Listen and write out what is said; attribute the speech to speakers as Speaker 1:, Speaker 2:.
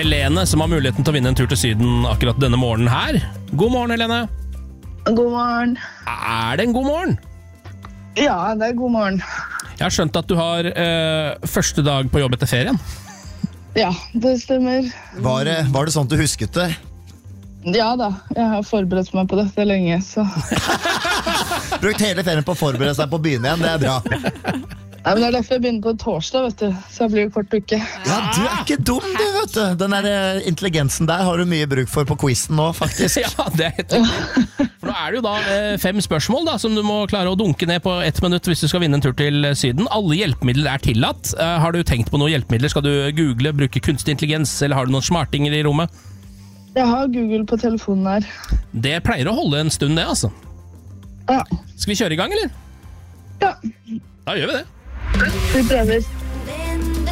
Speaker 1: Helene som har muligheten til å vinne en tur til Syden akkurat denne morgenen her. God morgen, Helene.
Speaker 2: God morgen.
Speaker 1: Er det en god morgen?
Speaker 2: Ja, det er god morgen.
Speaker 1: Jeg har skjønt at du har første dag på jobb etter ferien.
Speaker 2: Ja, det stemmer.
Speaker 3: Var det sånn at du husket det?
Speaker 2: Ja da, jeg har forberedt meg på dette lenge, så...
Speaker 3: Brukt hele ferien på å forberede seg på å begynne igjen, det er bra.
Speaker 2: Nei, men det er derfor jeg begynner på torsdag, vet du. Så jeg blir jo kort uke.
Speaker 3: Ja, du er ikke dum, du, vet du. Den der intelligensen der har du mye bruk for på quizen nå, faktisk.
Speaker 1: Ja, det er helt riktig. For nå er det jo da 5 spørsmål da, som du må klare å dunke ned på 1 minutt hvis du skal vinne en tur til Syden. Alle hjelpemidler er tillatt. Har du tenkt på noen hjelpemidler? Skal du google, bruke kunstig intelligens, eller har du noen smartinger i rommet?
Speaker 2: Jeg har Google på telefonen her.
Speaker 1: Det pleier å holde en stund, det, altså.
Speaker 2: Ja.
Speaker 1: Skal vi kjøre i gang, eller?
Speaker 2: Ja,
Speaker 1: Da gjør vi det.
Speaker 2: vi prøver.